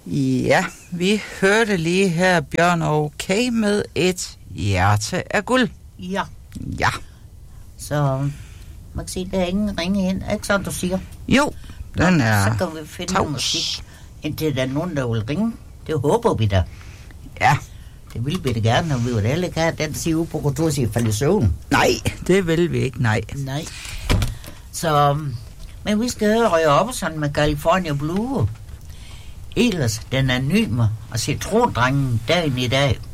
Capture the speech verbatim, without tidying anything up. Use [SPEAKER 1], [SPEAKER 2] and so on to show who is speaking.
[SPEAKER 1] Ja, vi hørte lige her Bjørn Okay med Et hjerte af guld.
[SPEAKER 2] Ja.
[SPEAKER 1] Ja.
[SPEAKER 2] Så man kan sige, der er ingen ringe ind. Er ikke sådan, du siger?
[SPEAKER 1] Jo, den
[SPEAKER 2] Nå,
[SPEAKER 1] er
[SPEAKER 2] så kan vi finde
[SPEAKER 1] tavs.
[SPEAKER 2] musik, indtil der er nogen, der vil ringe. Det håber vi da.
[SPEAKER 1] Ja.
[SPEAKER 2] Det vil vi da gerne, og vi vil da heller ikke have, at den siger ude på kontoret siger falde i søvn.
[SPEAKER 1] Nej, det vil vi ikke, nej.
[SPEAKER 2] Nej. Så, men vi skal høre Roy Orbison med California Blue. Ellers den anonyme og citrondrengen dagen i dag.